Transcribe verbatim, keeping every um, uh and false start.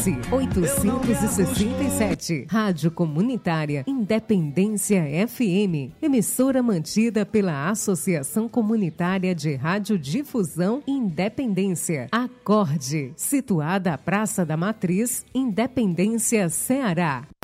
oitocentos e sessenta e sete. Rádio Comunitária Independência F M. Emissora mantida pela Associação Comunitária de Radiodifusão Independência. Acorde. Situada à Praça da Matriz, Independência, Ceará.